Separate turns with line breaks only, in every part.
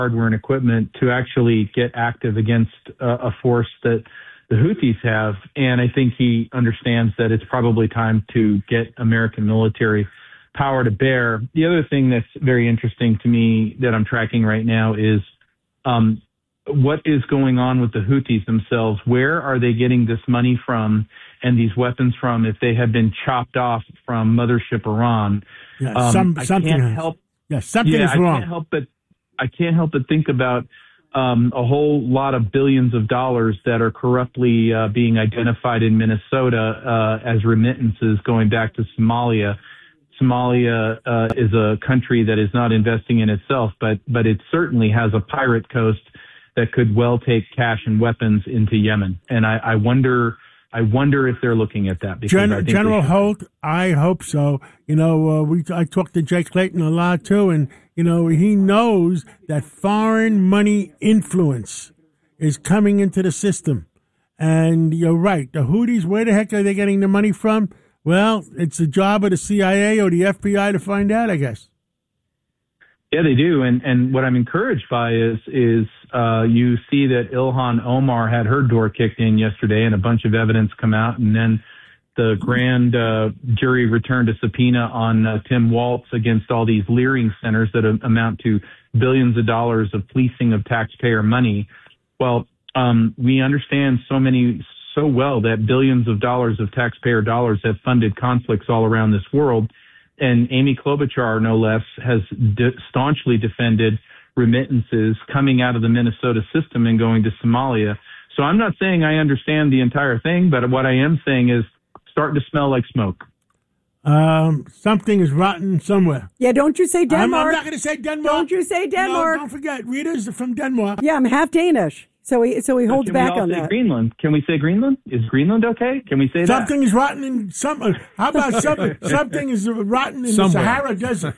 hardware and equipment to actually get active against a force that the Houthis have. And I think he understands that it's probably time to get American military power to bear. The other thing that's very interesting to me that I'm tracking right now is what is going on with the Houthis themselves. Where are they getting this money from and these weapons from if they have been chopped off from Mothership Iran?
Yeah, something is wrong.
I can't help but think about a whole lot of billions of dollars that are corruptly being identified in Minnesota as remittances going back to Somalia. Somalia is a country that is not investing in itself, but it certainly has a pirate coast that could well take cash and weapons into Yemen. And I wonder if they're looking at that.
General Holt, I hope so. I talked to Jay Clayton a lot too, and he knows that foreign money influence is coming into the system. And you're right, the Houthis, where the heck are they getting the money from? Well, it's the job of the CIA or the FBI to find out, I guess.
Yeah, they do. And what I'm encouraged by is you see that Ilhan Omar had her door kicked in yesterday and a bunch of evidence come out. And then the grand jury returned a subpoena on Tim Waltz against all these leering centers that amount to billions of dollars of fleecing of taxpayer money. Well, we understand so well that billions of dollars of taxpayer dollars have funded conflicts all around this world. And Amy Klobuchar, no less, has staunchly defended remittances coming out of the Minnesota system and going to Somalia. So I'm not saying I understand the entire thing, but what I am saying is starting to smell like smoke.
Something is rotten somewhere.
Yeah, don't you say Denmark.
I'm not going to say Denmark.
Don't you say Denmark.
No, don't forget, Rita's from Denmark.
Yeah, I'm half Danish. So he holds back on that.
Greenland. Can we say Greenland? Is Greenland okay? Can we say
something is rotten in some? How about something is rotten in the Sahara Desert?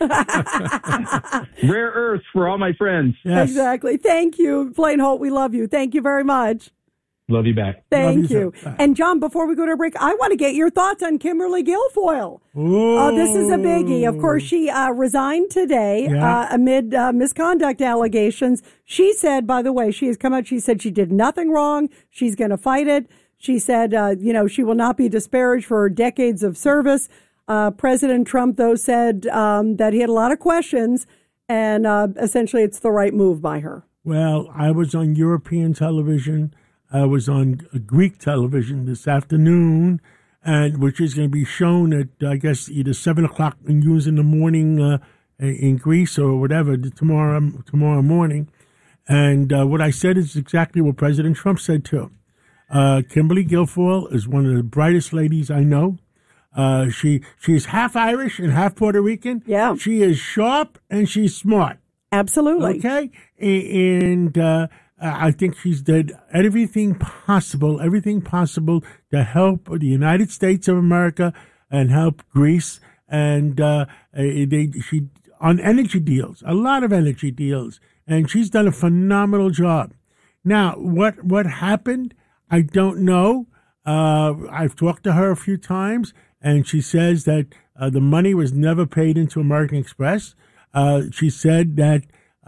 Rare earths for all my friends.
Yes. Exactly. Thank you, Blaine Holt. We love you. Thank you very much.
Love you back.
Thank you. And John, before we go to a break, I want to get your thoughts on Kimberly Guilfoyle. This is a biggie. Of course, she resigned today amid misconduct allegations. She said, by the way, she has come out. She said she did nothing wrong. She's going to fight it. She said, she will not be disparaged for her decades of service. President Trump, though, said that he had a lot of questions, and essentially it's the right move by her.
Well, I was on European television. I was on Greek television this afternoon, which is going to be shown at, I guess, either 7 o'clock news in the morning in Greece or whatever, tomorrow morning. And what I said is exactly what President Trump said, too. Kimberly Guilfoyle is one of the brightest ladies I know. She's half Irish and half Puerto Rican.
Yeah.
She is sharp and she's smart.
Absolutely.
Okay? And I think she's did everything possible to help the United States of America and help Greece. And she on energy deals, a lot of energy deals, and she's done a phenomenal job. Now, what happened? I don't know. I've talked to her a few times, and she says that the money was never paid into American Express. She said that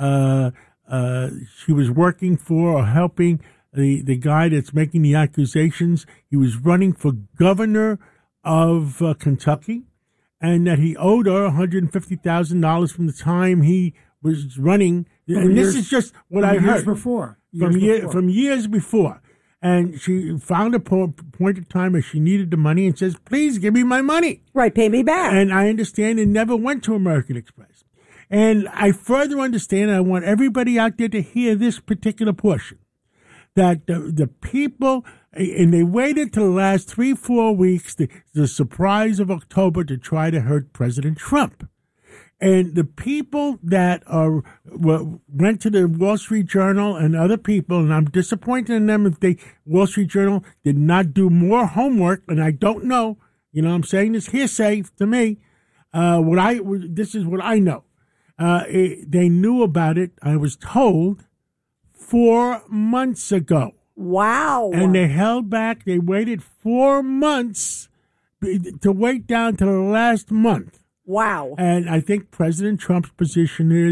she was working for or helping the guy that's making the accusations. He was running for governor of Kentucky, and that he owed her $150,000 from the time he was running. And this is just what I heard from years before. And she found a point of time where she needed the money and says, "Please give me my money."
Right, pay me back.
And I understand it never went to American Express. And I further understand, and I want everybody out there to hear this particular portion, that the people, and they waited till the last 3-4 weeks, the surprise of October, to try to hurt President Trump. And the people that went to the Wall Street Journal and other people, and I'm disappointed in them if Wall Street Journal did not do more homework, and I don't know, I'm saying this hearsay to me, this is what I know. They knew about it, I was told, 4 months ago.
Wow.
And they held back. They waited 4 months to wait down to the last month.
Wow.
And I think President Trump's position is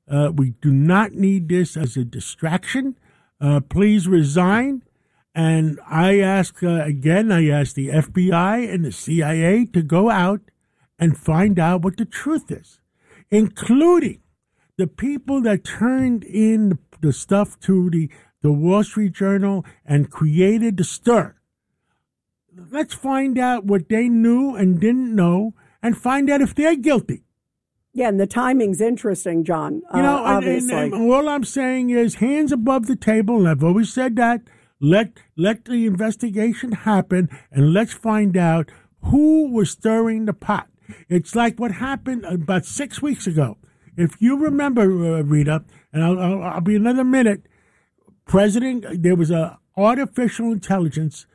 We do not need this as a distraction. Please resign. And I ask the FBI and the CIA to go out and find out what the truth is, including the people that turned in the stuff to the Wall Street Journal and created the stir. Let's find out what they knew and didn't know and find out if they're guilty.
Yeah, and the timing's interesting, John. Obviously.
And all I'm saying is hands above the table, and I've always said that. Let the investigation happen, and let's find out who was stirring the pot. It's like what happened about 6 weeks ago. If you remember, Rita, and I'll be another minute, there was a artificial intelligence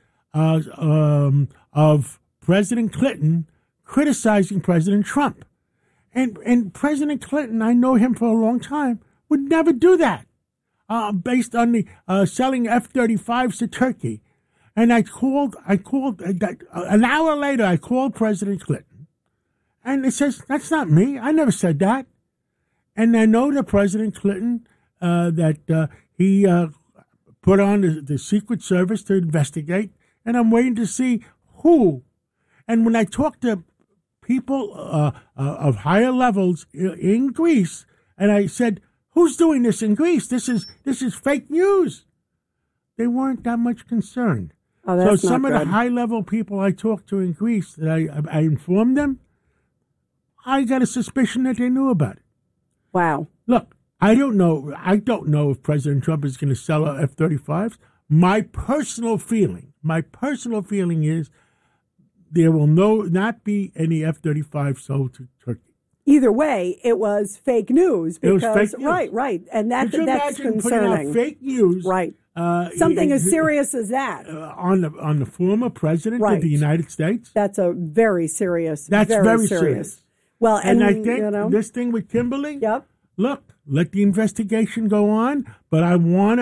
of President Clinton criticizing President Trump. And President Clinton, I know him for a long time, would never do that based on the selling F-35s to Turkey. And I called an hour later, I called President Clinton. And it says, that's not me. I never said that. And I know that President Clinton, he put on the Secret Service to investigate. And I'm waiting to see who. And when I talk to people of higher levels in Greece, and I said, who's doing this in Greece? This is fake news. They weren't that much concerned.
Oh, that's
so some
not
of
good.
the high-level people I talked to in Greece, that I informed them, I got a suspicion that they knew about it.
Wow.
Look, I don't know if President Trump is going to sell F-35s. My personal feeling is there will not be any F-35 sold to Turkey.
Either way, it was fake news. Because,
it was fake news.
Right. And that's
concerning.
Putting
out fake news.
Right. Something as serious as that.
On the former president of the United States.
That's a very serious.
That's very serious.
Well,
and I think this thing with Kimberly.
Yep.
Look, let the investigation go on, but I want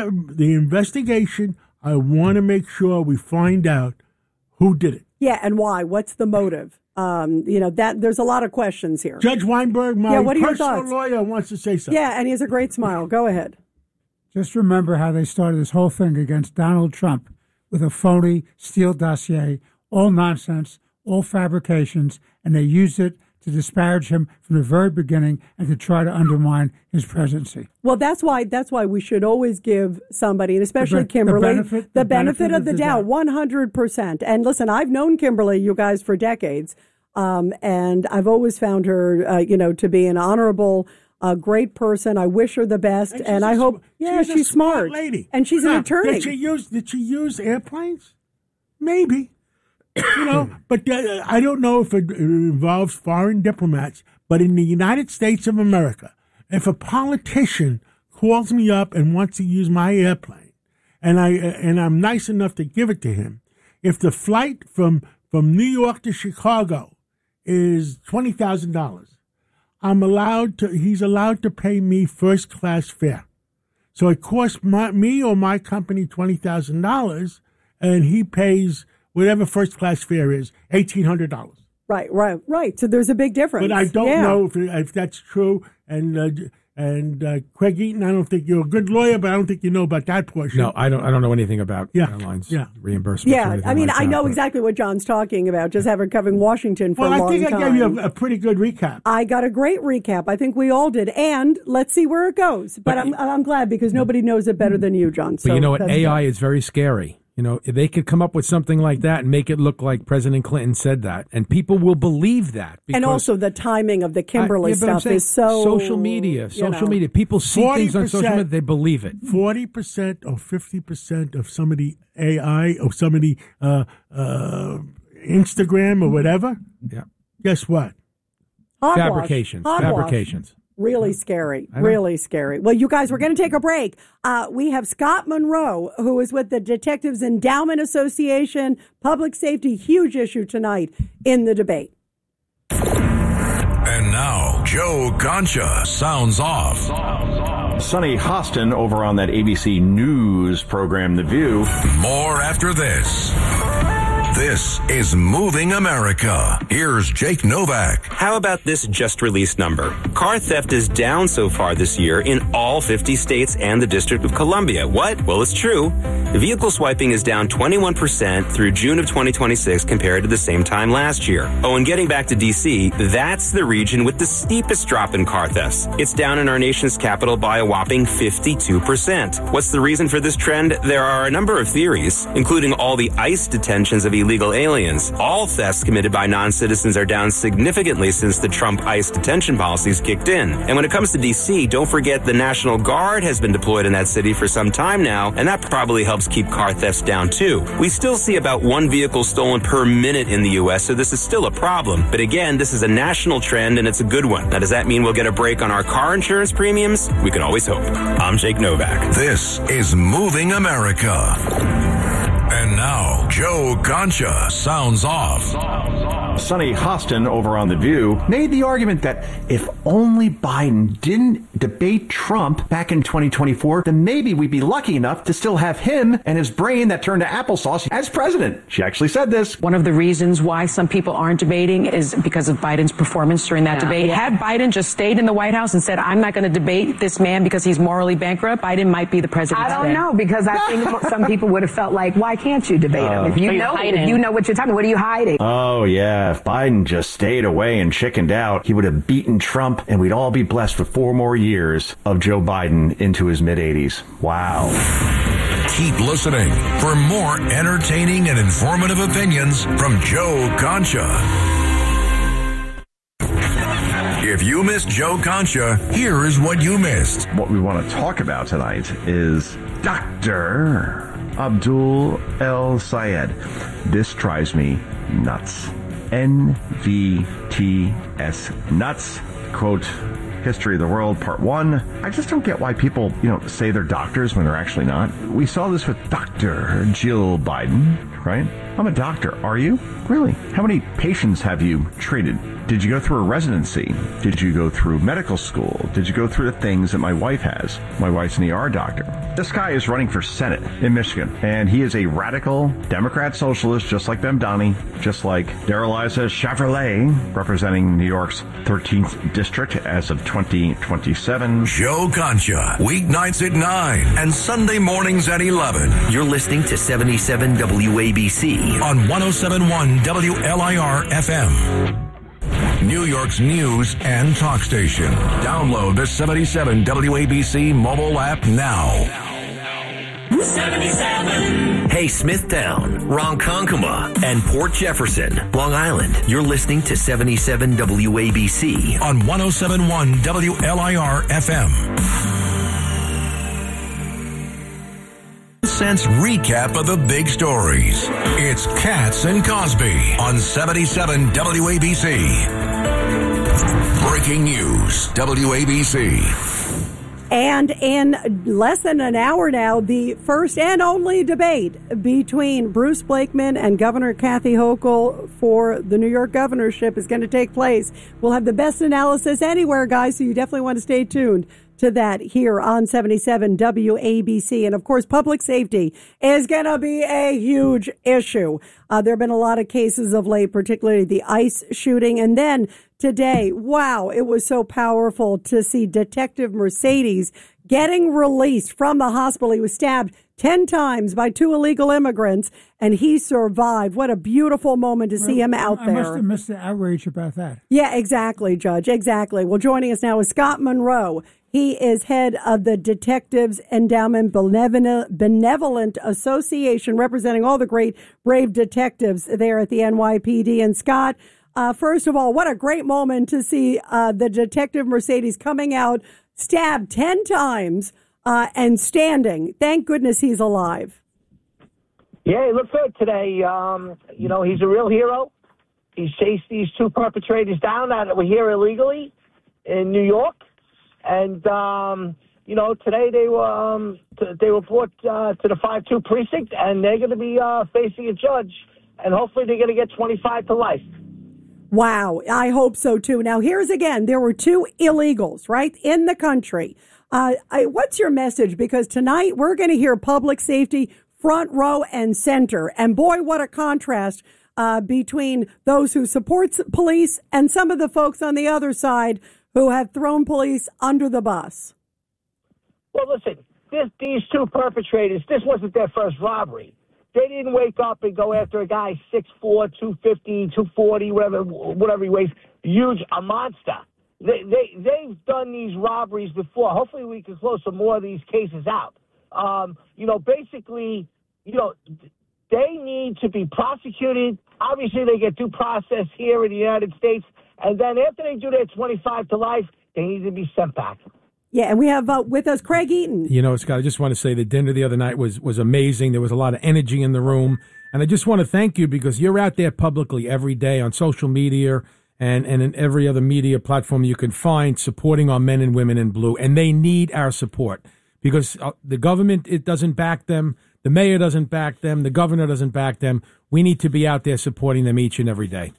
to make sure we find out who did it.
Yeah, and why? What's the motive? That there's a lot of questions here.
Judge Weinberg, my
what are your
personal
thoughts?
lawyer, wants to say something.
Yeah, and he has a great smile. Go ahead.
Just remember how they started this whole thing against Donald Trump with a phony Steele dossier, all nonsense, all fabrications, and they used it to disparage him from the very beginning and to try to undermine his presidency.
Well, that's why we should always give somebody, and especially Kimberly, the benefit of the doubt, 100%. And listen, I've known Kimberly, you guys, for decades, and I've always found her, to be an honorable, great person. I wish her the best, and I hope, she's
a
smart
lady,
and she's an attorney.
Did she use airplanes? Maybe. But I don't know if it involves foreign diplomats. But in the United States of America, if a politician calls me up and wants to use my airplane, and I'm nice enough to give it to him, if the flight from New York to Chicago is $20,000, he's allowed to pay me first class fare. So it costs me or my company $20,000, and he pays whatever first class fare is, $1,800.
Right. So there's a big difference.
But I don't know if that's true. And Craig Eaton, I don't think you're a good lawyer, but I don't think you know about that portion.
No, I don't know anything about airlines reimbursement.
Yeah, I mean, I know exactly what John's talking about, just having covering Washington for a long time.
Well, I think I gave you a pretty good recap.
I got a great recap. I think we all did. And let's see where it goes. But I'm glad because nobody knows it better than you, John. So
but you know what? AI is very scary. They could come up with something like that and make it look like President Clinton said that, and people will believe that.
And also the timing of the Kimberly stuff is so...
Social media. People see things on social media, they believe it.
40% or 50% of some of the AI or some of the Instagram or whatever, guess what?
Fabrications.
Really scary. Really scary. Well, you guys, we're going to take a break. We have Scott Monroe, who is with the Detectives Endowment Association. Public safety, huge issue tonight in the debate.
And now, Joe Concha sounds off.
Sonny Hostin over on that ABC News program, The View.
More after this. This is Moving America. Here's Jake Novak.
How about this just released number? Car theft is down so far this year in all 50 states and the District of Columbia. What? Well, it's true. Vehicle swiping is down 21% through June of 2026 compared to the same time last year. Oh, and getting back to D.C., that's the region with the steepest drop in car thefts. It's down in our nation's capital by a whopping 52%. What's the reason for this trend? There are a number of theories, including all the ICE detentions of illegal aliens. All thefts committed by non-citizens are down significantly since the Trump ICE detention policies kicked in. And when it comes to D.C., don't forget the National Guard has been deployed in that city for some time now, and that probably helps keep car thefts down too. We still see about one vehicle stolen per minute in the U.S., so this is still a problem. But again, this is a national trend, and it's a good one. Now, does that mean we'll get a break on our car insurance premiums? We can always hope. I'm Jake Novak.
This is Moving America. And now, Joe Concha sounds off.
Sonny Hostin over on The View made the argument that if only Biden didn't debate Trump back in 2024, then maybe we'd be lucky enough to still have him and his brain that turned to applesauce as president. She actually said this.
One of the reasons why some people aren't debating is because of Biden's performance during that debate. Had Biden just stayed in the White House and said, I'm not going to debate this man because he's morally bankrupt, Biden might be the president today.
I don't know, because I think some people would have felt like, why can't you debate him? If you know what you're talking about, what are you hiding?
Oh, yeah. If Biden just stayed away and chickened out, he would have beaten Trump, and we'd all be blessed with 4 more years of Joe Biden into his mid-80s. Wow.
Keep listening for more entertaining and informative opinions from Joe Concha. If you missed Joe Concha, here is what you missed.
What we want to talk about tonight is Dr. Abdul El Sayed. This drives me nuts. NVTS nuts. Quote, History of the World, Part 1. I just don't get why people, say they're doctors when they're actually not. We saw this with Dr. Jill Biden, right? I'm a doctor. Are you? Really? How many patients have you treated? Did you go through a residency? Did you go through medical school? Did you go through the things that my wife has? My wife's an ER doctor. This guy is running for Senate in Michigan, and he is a radical Democrat socialist, just like Bemdani, just like Darrell-Issa Chevrolet, representing New York's 13th district as of 2027.
Joe Concha, weeknights at 9 and Sunday mornings at 11.
You're listening to 77 WABC
on 107.1 WLIR FM. New York's news and talk station. Download the 77 WABC mobile app now.
77. Hey, Smithtown, Ronkonkoma, and Port Jefferson, Long Island. You're listening to 77 WABC
on 107.1 WLIR FM. Sense recap of the big stories. It's Katz and Cosby on 77 WABC. Breaking news, WABC.
And in less than an hour now, the first and only debate between Bruce Blakeman and Governor Kathy Hochul for the New York governorship is going to take place. We'll have the best analysis anywhere, guys, so you definitely want to stay tuned to that here on 77 WABC. And of course, public safety is going to be a huge issue. There have been a lot of cases of late, particularly the ICE shooting. And then today, wow, it was so powerful to see Detective Mercedes getting released from the hospital. He was stabbed 10 times by 2 illegal immigrants, and he survived. What a beautiful moment to see him out there.
I must have missed the outrage about that.
Yeah, exactly, Judge, exactly. Well, joining us now is Scott Monroe. He is head of the Detectives Endowment Benevolent Association, representing all the great, brave detectives there at the NYPD. And Scott, first of all, what a great moment to see the Detective Mercedes coming out, stabbed 10 times, and standing. Thank goodness he's alive.
Yeah, he looked good today. He's a real hero. He's chased these 2 perpetrators down that were here illegally in New York. And, today they were brought to the 5-2 precinct, and they're going to be facing a judge, and hopefully they're going to get 25 to life.
Wow, I hope so, too. Now, here's again, there were 2 illegals, right, in the country. What's your message? Because tonight we're going to hear public safety front row and center. And boy, what a contrast between those who support police and some of the folks on the other side who have thrown police under the bus.
Well, listen, these two perpetrators, this wasn't their first robbery. They didn't wake up and go after a guy 6'4", 250, 240, whatever he weighs, huge, a monster. They've done these robberies before. Hopefully we can close some more of these cases out. Basically, they need to be prosecuted. Obviously, they get due process here in the United States. And then after they do their 25 to life, they need to be sent back.
Yeah, and we have with us Craig Eaton.
Scott, I just want to say the dinner the other night was amazing. There was a lot of energy in the room. And I just want to thank you because you're out there publicly every day on social media and in every other media platform you can find supporting our men and women in blue. And they need our support because the government, it doesn't back them. The mayor doesn't back them. The governor doesn't back them. We need to be out there supporting them each and every day.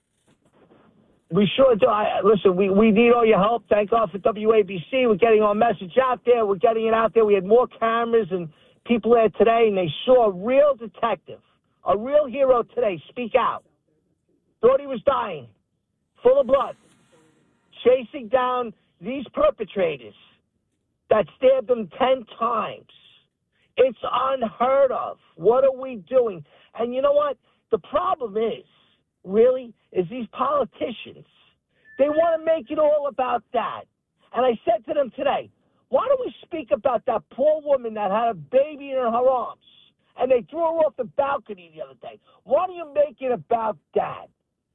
We sure do. Listen, we need all your help. Thank God for WABC. We're getting our message out there. We're getting it out there. We had more cameras and people there today, and they saw a real detective, a real hero today speak out. Thought he was dying, full of blood, chasing down these perpetrators that stabbed him 10 times. It's unheard of. What are we doing? And you know what? The problem is, really, is these politicians, they want to make it all about that. And I said to them today, why don't we speak about that poor woman that had a baby in her arms and they threw her off the balcony the other day? Why don't you make it about that?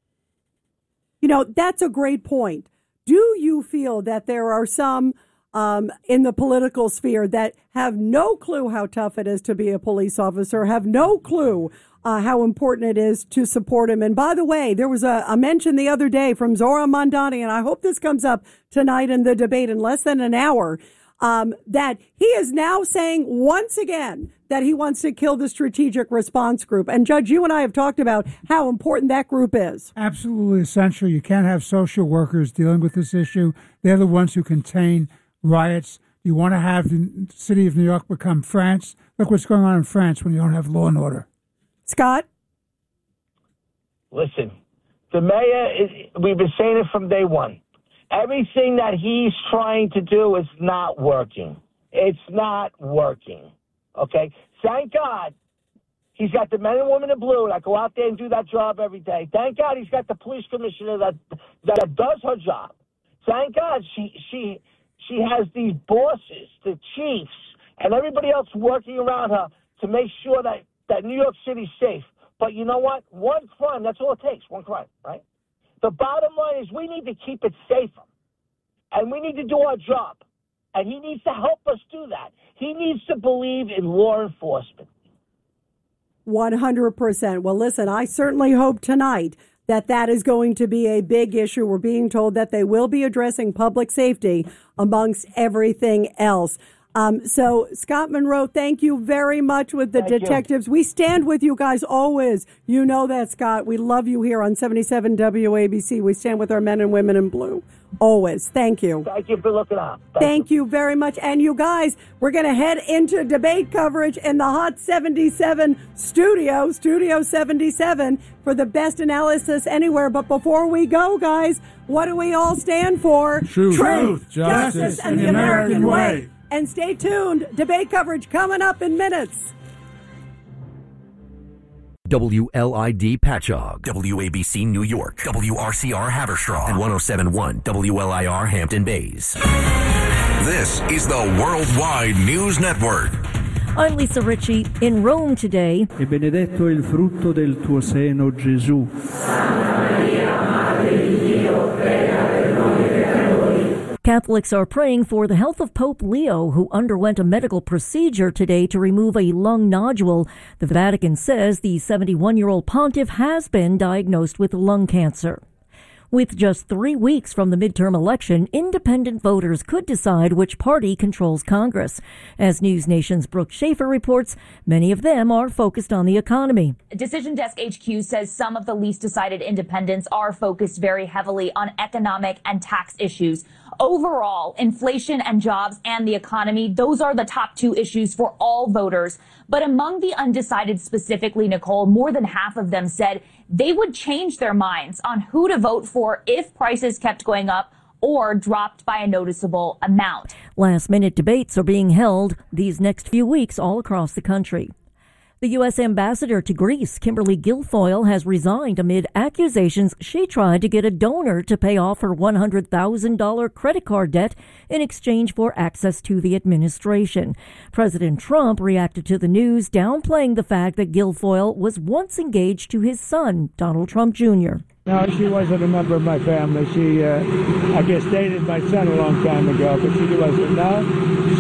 That's a great point. Do you feel that there are some in the political sphere that have no clue how tough it is to be a police officer, have no clue how important it is to support him? And by the way, there was a mention the other day from Zohran Mamdani, and I hope this comes up tonight in the debate in less than an hour, that he is now saying once again that he wants to kill the Strategic Response Group. And Judge, you and I have talked about how important that group is.
Absolutely essential. You can't have social workers dealing with this issue. They're the ones who contain riots. You want to have the city of New York become France? Look what's going on in France when you don't have law and order.
Scott?
Listen, the mayor, we've been saying it from day one. Everything that he's trying to do is not working. It's not working. Okay? Thank God he's got the men and women in blue that go out there and do that job every day. Thank God he's got the police commissioner that does her job. Thank God she has these bosses, the chiefs, and everybody else working around her to make sure that New York City's safe. But you know what? One crime, that's all it takes, one crime, right? The bottom line is we need to keep it safer. And we need to do our job. And he needs to help us do that. He needs to believe in law enforcement.
100%. Well, listen, I certainly hope tonight that is going to be a big issue. We're being told that they will be addressing public safety amongst everything else. So, Scott Monroe, thank you very much with the detectives. We stand with you guys always. You know that, Scott. We love you here on 77 WABC. We stand with our men and women in blue. Always. Thank you.
Thank you for looking out.
Thank you very much. And you guys, we're going to head into debate coverage in the Hot 77 Studio 77, for the best analysis anywhere. But before we go, guys, what do we all stand for?
Truth,
justice, and the American way. And stay tuned. Debate coverage coming up in minutes.
WLID Patchogue, WABC New York, WRCR Haverstraw, and 107.1 WLIR Hampton Bays.
This is the Worldwide News Network.
I'm Lisa Ritchie. In Rome today.
E benedetto il frutto del tuo seno, Gesù.
Catholics are praying for the health of Pope Leo, who underwent a medical procedure today to remove a lung nodule. The Vatican says the 71-year-old pontiff has been diagnosed with lung cancer. With just 3 weeks from the midterm election, independent voters could decide which party controls Congress. As News Nation's Brooke Schaefer reports, many of them are focused on the economy.
Decision Desk HQ says some of the least decided independents are focused very heavily on economic and tax issues. Overall, inflation and jobs and the economy, those are the top two issues for all voters. But among the undecided specifically, Nicole, more than half of them said they would change their minds on who to vote for if prices kept going up or dropped by a noticeable amount.
Last-minute debates are being held these next few weeks all across the country. The U.S. ambassador to Greece, Kimberly Guilfoyle, has resigned amid accusations she tried to get a donor to pay off her $100,000 credit card debt in exchange for access to the administration. President Trump reacted to the news, downplaying the fact that Guilfoyle was once engaged to his son, Donald Trump Jr.
No, she wasn't a member of my family. She, I guess, dated my son a long time ago, but she wasn't. No,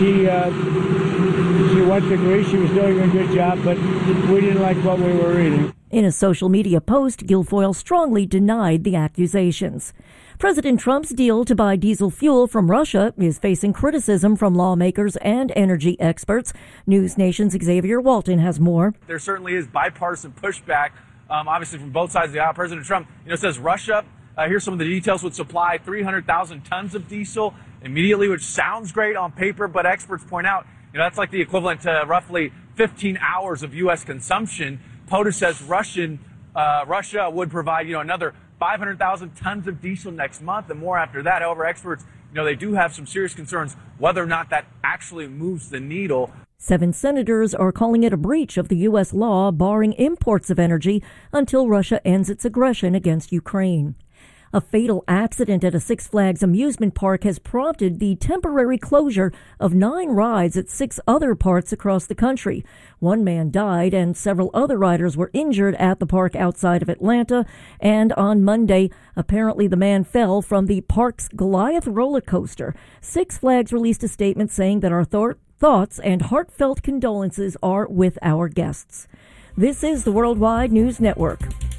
she went to Greece. She was doing a good job, but we didn't like what we were reading.
In a social media post, Guilfoyle strongly denied the accusations. President Trump's deal to buy diesel fuel from Russia is facing criticism from lawmakers and energy experts. News Nation's Xavier Walton has more.
There certainly is bipartisan pushback, obviously from both sides of the aisle. President Trump, says Russia, here's some of the details, would supply 300,000 tons of diesel immediately, which sounds great on paper, but experts point out, that's like the equivalent to roughly 15 hours of U.S. consumption. POTUS says Russia would provide, another 500,000 tons of diesel next month and more after that. However, experts, they do have some serious concerns whether or not that actually moves the needle.
7 senators are calling it a breach of the U.S. law barring imports of energy until Russia ends its aggression against Ukraine. A fatal accident at a Six Flags amusement park has prompted the temporary closure of 9 rides at 6 other parks across the country. 1 man died and several other riders were injured at the park outside of Atlanta. And on Monday, apparently the man fell from the park's Goliath roller coaster. Six Flags released a statement saying that our thoughts and heartfelt condolences are with our guests. This is the Worldwide News Network.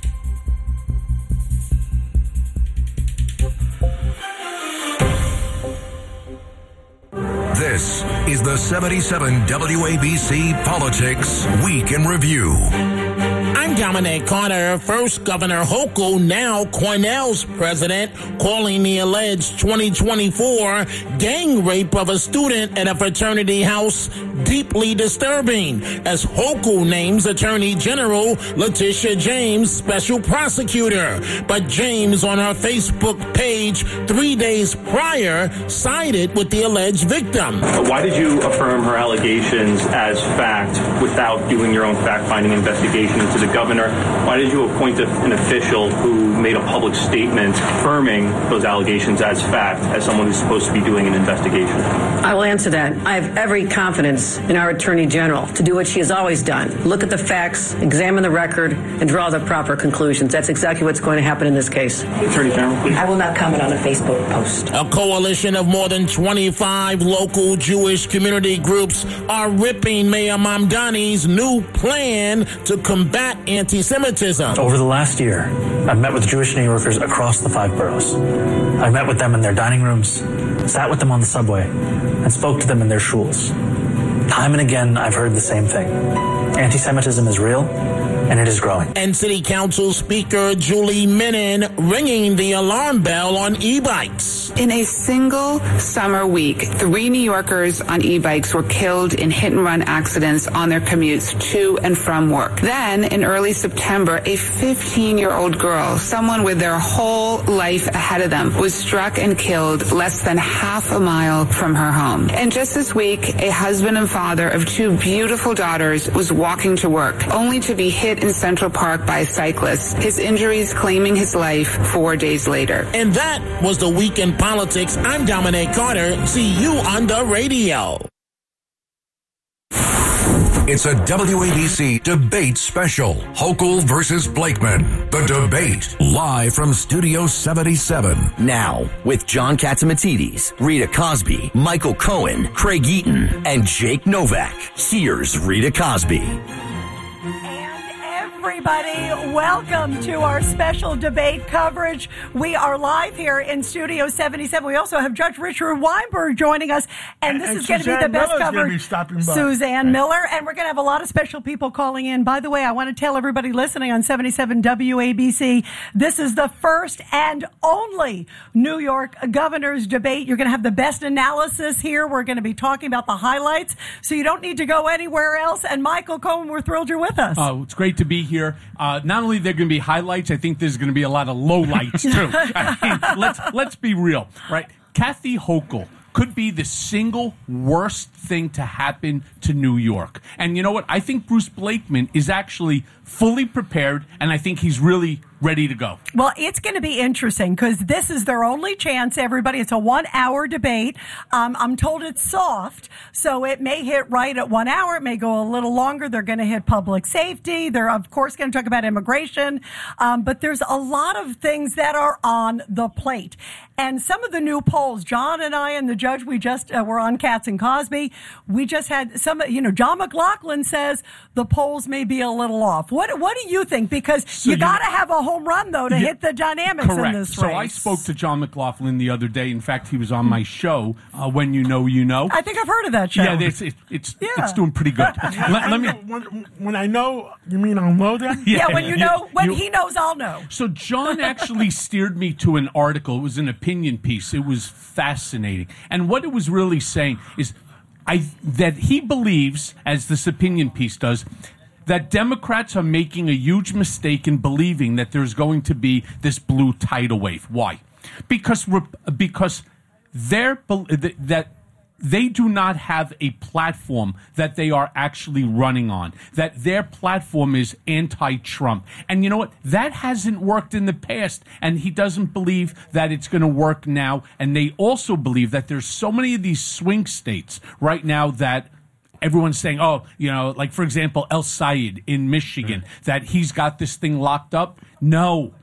This is the 77 WABC Politics Week in Review.
I'm Dominic Carter. First, Governor Hochul, now Cornell's president, calling the alleged 2024 gang rape of a student at a fraternity house deeply disturbing, as Hochul names Attorney General Letitia James special prosecutor. But James, on her Facebook page 3 days prior, sided with the alleged victim.
Why did you affirm her allegations as fact without doing your own fact-finding investigation into the governor? Why did you appoint an official who made a public statement affirming those allegations as fact, as someone who's supposed to be doing an investigation?
I will answer that. I have every confidence in our Attorney General to do what she has always done. Look at the facts, examine the record, and draw the proper conclusions. That's exactly what's going to happen in this case.
Attorney General, please.
I will not comment on a Facebook post.
A coalition of more than 25 local Jewish community groups are ripping Mayor Mamdani's new plan to combat anti-Semitism.
Over the last year, I've met with Jewish New Yorkers across the 5 boroughs. I've met with them in their dining rooms, sat with them on the subway, and spoke to them in their shuls. Time and again, I've heard the same thing. Anti-Semitism is real, and it is growing.
And City Council Speaker Julie Menin ringing the alarm bell on e-bikes.
In a single summer week, 3 New Yorkers on e-bikes were killed in hit-and-run accidents on their commutes to and from work. Then, in early September, a 15-year-old girl, someone with their whole life ahead of them, was struck and killed less than half a mile from her home. And just this week, a husband and father of 2 beautiful daughters was walking to work, only to be hit in Central Park by a cyclist, his injuries claiming his life 4 days later.
And that was the Week in Politics. I'm Dominic Carter. See you on the radio.
It's a WABC debate special. Hochul versus Blakeman. The debate live from Studio 77.
Now, with John Catsimatidis, Rita Cosby, Michael Cohen, Craig Eaton, and Jake Novak. Here's Rita Cosby.
everybody. Welcome to our special debate coverage. We are live here in Studio 77. We also have Judge Richard Weinberg joining us, and this is going to be the best coverage. Suzanne Miller, and we're going to have a lot of special people calling in. By the way, I want to tell everybody listening on 77 WABC, this is the first and only New York governor's debate. You're going to have the best analysis here. We're going to be talking about the highlights, so you don't need to go anywhere else. And Michael Cohen, we're thrilled you're with us.
Oh, it's great to be here. Not only are there going to be highlights, I think there's going to be a lot of lowlights too. I mean, let's be real, right? Kathy Hochul could be the single worst thing to happen to New York. And you know what? I think Bruce Blakeman is actually fully prepared, and I think he's really ready to go.
Well, it's going to be interesting because this is their only chance, everybody. It's a 1 hour debate. I'm told it's soft, so it may hit right at 1 hour. It may go a little longer. They're going to hit public safety. They're, of course, going to talk about immigration. But there's a lot of things that are on the plate. And some of the new polls, John and I and the judge, we just were on Katz and Cosby. We just had some, John McLaughlin says the polls may be a little off. What do you think? Because you got to have a home run, though, to hit the dynamics in this race.
So I spoke to John McLaughlin the other day. In fact, he was on my show, When You Know, You Know.
I think I've heard of that show.
Yeah, it's doing pretty good. Let me.
When I know, you mean I'll know that?
Yeah, when you know, when he knows, I'll know.
So John actually steered me to an article. It was an opinion piece. It was fascinating. And what it was really saying is that he believes, as this opinion piece does, that Democrats are making a huge mistake in believing that there's going to be this blue tidal wave. Why? Because they do not have a platform that they are actually running on, that their platform is anti-Trump. And you know what? That hasn't worked in the past, and he doesn't believe that it's going to work now. And they also believe that there's so many of these swing states right now that everyone's saying, like, for example, El Sayed in Michigan, that he's got this thing locked up. No.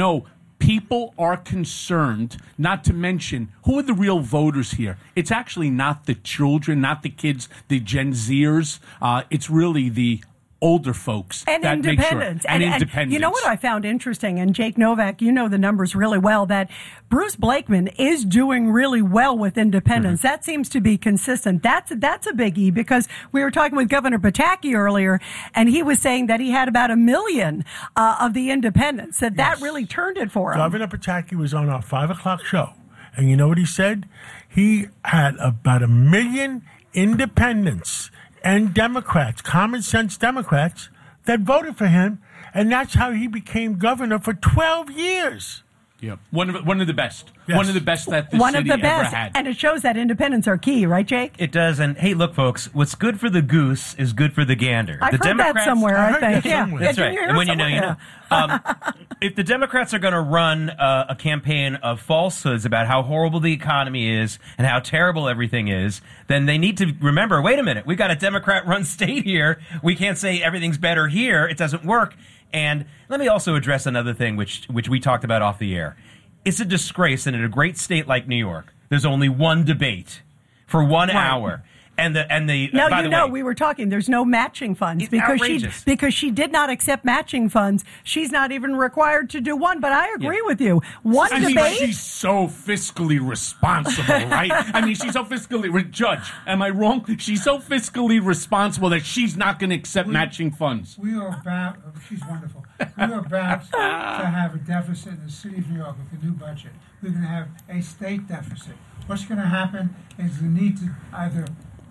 People are concerned, not to mention, who are the real voters here? It's actually not the children, not the kids, the Gen Zers. It's really the older folks
and
that
independents.
Make sure. And independents.
You know what I found interesting, and Jake Novak, you know the numbers really well, that Bruce Blakeman is doing really well with independents. Mm-hmm. That seems to be consistent. That's a biggie, because we were talking with Governor Pataki earlier, and he was saying that he had about 1 million of the independents. That really turned it for him.
Governor Pataki was on our 5 o'clock show, and you know what he said? He had about 1 million independents and Democrats, common sense Democrats, that voted for him, and that's how he became governor for 12 years.
Yeah, one of the best.
Yes.
One of the best that the city ever had.
And it shows that independents are key, right, Jake?
It does. And hey, look, folks, what's good for the goose is good for the gander.
I've heard that somewhere, I think. Yeah,
that's right. And when you know, you know. If the Democrats are going to run a campaign of falsehoods about how horrible the economy is and how terrible everything is, then they need to remember, wait a minute, we've got a Democrat-run state here. We can't say everything's better here. It doesn't work. And let me also address another thing which we talked about off the air. It's a disgrace that in a great state like New York, there's only one debate for 1 hour. And the
we were talking. There's no matching funds because she did not accept matching funds. She's not even required to do one. But I agree with you. One debate.
She's so fiscally responsible, right? I mean, she's so fiscally. Judge, am I wrong? She's so fiscally responsible that she's not going to accept matching funds.
We are about. She's wonderful. We are about to have a deficit in the city of New York with the new budget. We're going to have a state deficit. What's going to happen is the need to either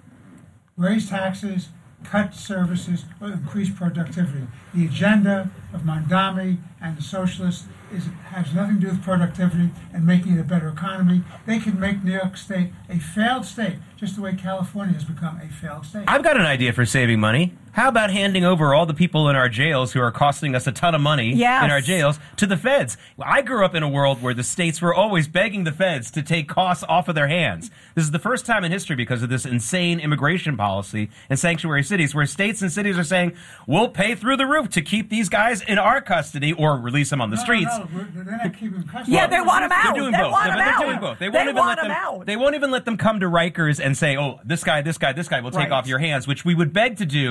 raise taxes, cut services, or increase productivity. The agenda of Mondami and the socialists has nothing to do with productivity and making it a better economy. They can make New York State a failed state, just the way California has become a failed state.
I've got an idea for saving money. How about handing over all the people in our jails who are costing us a ton of money in our jails to the feds? I grew up in a world where the states were always begging the feds to take costs off of their hands. This is the first time in history because of this insane immigration policy in sanctuary cities where states and cities are saying, we'll pay through the roof to keep these guys in our custody or release them on the streets.
No, they're not keeping custody.
Yeah, they want them out.
They're doing both. They're doing both. They won't even let them come to Rikers and say, oh, this guy will take off your hands, which we would beg to do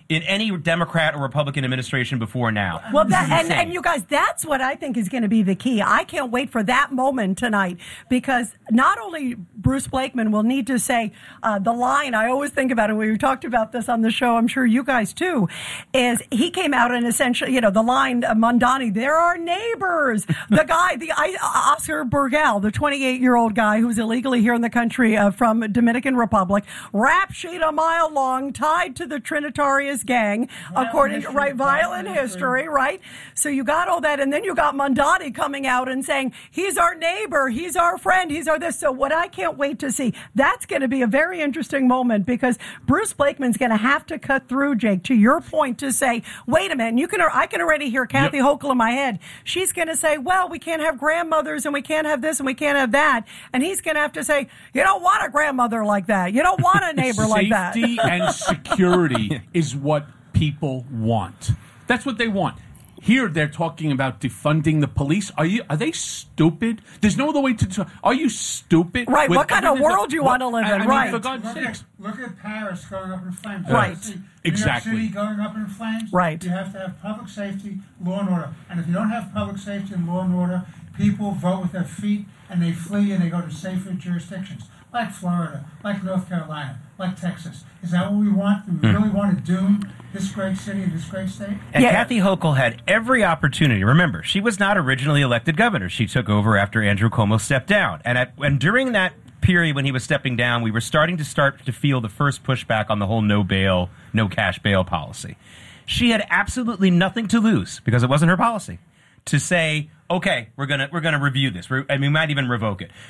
in any Democrat or Republican administration before now.
Well, and you guys, that's what I think is going to be the key. I can't wait for that moment tonight, because not only Bruce Blakeman will need to say the line, I always think about it, we talked about this on the show, I'm sure you guys too, is he came out and essentially, the line, Mondani, there are neighbors. The guy, Oscar Burgell, the 28-year-old guy who's illegally here in the country from Dominican Republic, rap sheet a mile long, tied to the Trinitarius gang, according to violent history, right? So you got all that, and then you got Mondani coming out and saying he's our neighbor, he's our friend, he's our this. So what I can't wait to see, that's going to be a very interesting moment, because Bruce Blakeman's going to have to cut through, Jake, to your point, to say, wait a minute, I can already hear Kathy Hochul in my head. She's going to say, well, we can't have grandmothers, and we can't have this, and we can't have that, and he's going to have to say, you don't want a grandmother like that, you don't want a neighbor like that.
Safety and security is what people want. That's what they want. Here they're talking about defunding the police. Are they stupid? There's no other way to. Are you stupid?
Right. What kind of world do you want to live in?
I mean,
right.
For God's sakes.
Look at Paris going up in flames.
Right.
Exactly.
New York City going up in flames.
Right.
You have to have public safety, law and order. And if you don't have public safety and law and order, people vote with their feet and they flee and they go to safer jurisdictions, like Florida, like North Carolina, like Texas. Is that what we want? Do we really want to doom this great city and this great state?
And Kathy Hochul had every opportunity. Remember, she was not originally elected governor. She took over after Andrew Cuomo stepped down. And during that period when he was stepping down, we were starting to feel the first pushback on the whole no bail, no cash bail policy. She had absolutely nothing to lose, because it wasn't her policy, to say, okay, we're gonna review this. We might even revoke it.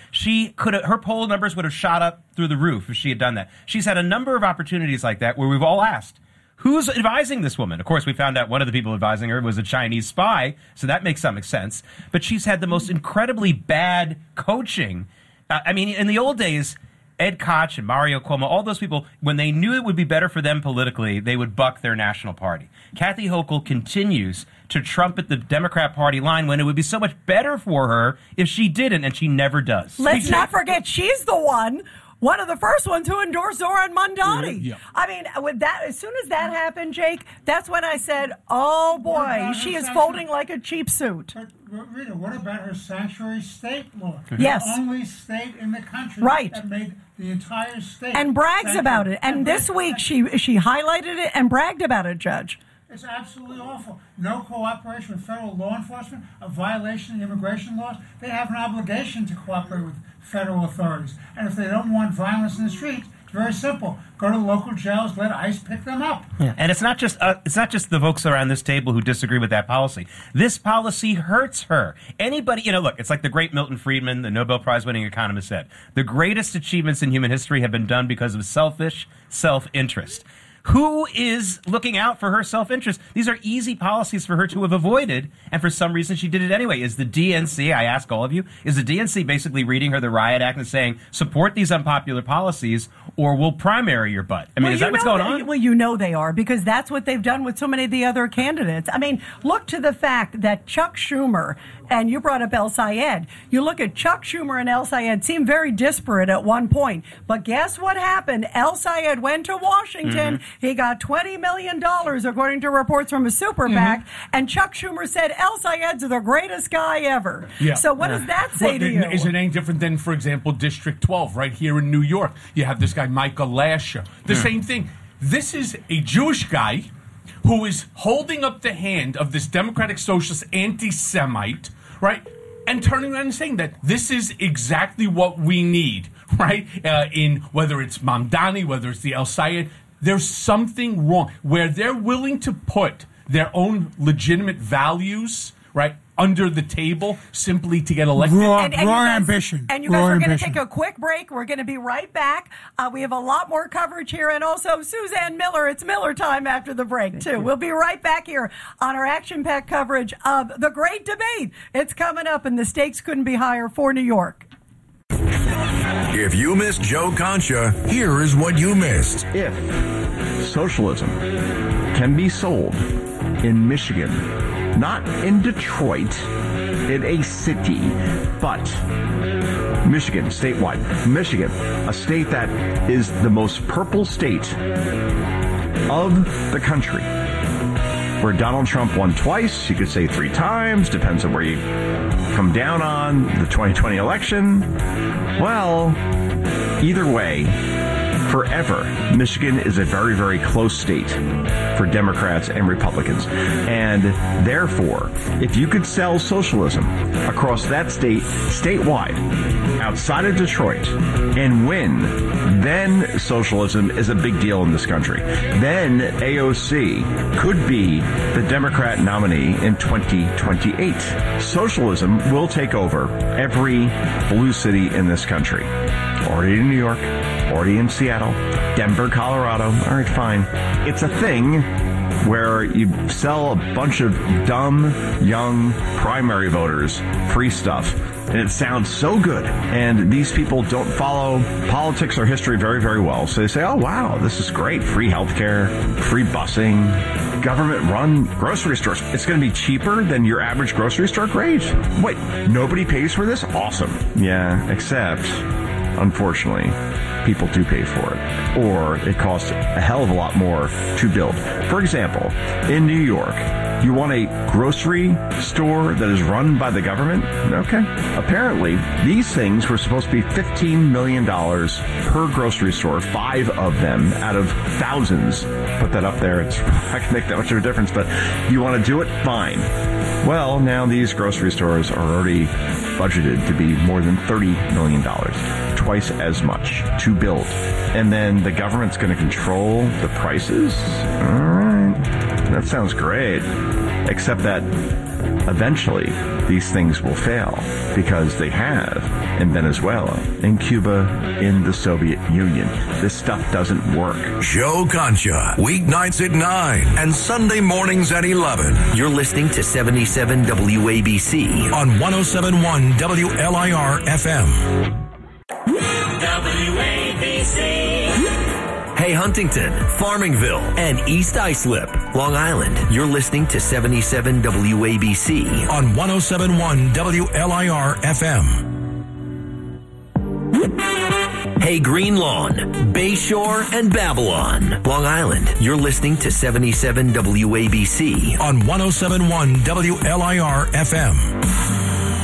Her poll numbers would have shot up through the roof if she had done that. She's had a number of opportunities like that where we've all asked, who's advising this woman? Of course, we found out one of the people advising her was a Chinese spy, so that makes some sense. But she's had the most incredibly bad coaching. I mean, in the old days, Ed Koch and Mario Cuomo, all those people, when they knew it would be better for them politically, they would buck their national party. Kathy Hochul continues to trumpet the Democrat Party line when it would be so much better for her if she didn't, and she never does.
Let's not forget, she's the one of the first ones who endorsed Zohran Mondani.
Yeah.
I mean, with that, as soon as that happened, Jake, that's when I said, oh boy, she is folding like a cheap suit.
But Rita, what about her sanctuary state law?
Yes.
The only state in the country that made the entire state.
And brags about it. And this week she highlighted it and bragged about it, Judge.
It's absolutely awful. No cooperation with federal law enforcement, a violation of immigration laws. They have an obligation to cooperate with federal authorities. And if they don't want violence in the streets, it's very simple. Go to the local jails, let ICE pick them up.
Yeah. And it's not just the folks around this table who disagree with that policy. This policy hurts her. Anybody, look, it's like the great Milton Friedman, the Nobel Prize-winning economist, said. The greatest achievements in human history have been done because of selfish self-interest. Who is looking out for her self-interest? These are easy policies for her to have avoided, and for some reason she did it anyway. Is the DNC, I ask all of you, is the DNC basically reading her the Riot Act and saying, support these unpopular policies, or we'll primary your butt? I mean, is that what's going on?
Well, they are, because that's what they've done with so many of the other candidates. I mean, look to the fact that Chuck Schumer, and you brought up El Sayed, you look at Chuck Schumer and El Sayed seemed very disparate at one point. But guess what happened? El Sayed went to Washington. Mm-hmm. He got $20 million, according to reports from a super PAC. And Chuck Schumer said, El Sayed's the greatest guy ever. Yeah. So what does that say to you?
Is it any different than, for example, District 12 right here in New York? You have this guy, Michael Lasher. The same thing. This is a Jewish guy who is holding up the hand of this Democratic Socialist anti-Semite, right? And turning around and saying that this is exactly what we need, right? In whether it's Mamdani, whether it's the El Sayed, there's something wrong where they're willing to put their own legitimate values, right, under the table simply to get elected.
Raw ambition.
And you guys are going to take a quick break. We're going to be right back. We have a lot more coverage here. And also, Suzanne Miller, it's Miller time after the break, too. We'll be right back here on our action-packed coverage of the great debate. It's coming up, and the stakes couldn't be higher for New York.
If you missed Joe Concha, here is what you missed.
If socialism can be sold in Michigan, not in Detroit, in a city, but Michigan, statewide. Michigan, a state that is the most purple state of the country, where Donald Trump won twice, you could say 3 times, depends on where you come down on the 2020 election. Well, either way, forever, Michigan is a very, very close state for Democrats and Republicans. And therefore, if you could sell socialism across that state, statewide, outside of Detroit, and win, then socialism is a big deal in this country. Then AOC could be the Democrat nominee in 2028. Socialism will take over every blue city in this country. Already in New York, already in Seattle, Denver, Colorado. All right, fine. It's a thing where you sell a bunch of dumb, young primary voters free stuff. And it sounds so good. And these people don't follow politics or history very, very well. So they say, oh, wow, this is great. Free healthcare, free busing, government-run grocery stores. It's going to be cheaper than your average grocery store? Great. Wait, nobody pays for this? Awesome. Yeah, except, unfortunately, people do pay for it. Or it costs a hell of a lot more to build. For example, in New York, you want a grocery store that is run by the government? Okay. Apparently, these things were supposed to be $15 million per grocery store, 5 of them out of thousands. Put that up there. It's not going to make that much of a difference, but you want to do it? Fine. Well, now these grocery stores are already budgeted to be more than $30 million, twice as much to build. And then the government's going to control the prices? All right. That sounds great. Except that eventually these things will fail because they have in Venezuela, in Cuba, in the Soviet Union. This stuff doesn't work.
Joe Concha, weeknights at 9 and Sunday mornings at 11.
You're listening to 77 WABC
on 107.1 WLIR FM.
WABC. Hey, Huntington, Farmingville, and East Islip, Long Island. You're listening to 77 WABC
on 107.1 WLIR FM.
Hey, Green Lawn, Bayshore, and Babylon, Long Island. You're listening to 77 WABC
on 107.1 WLIR FM.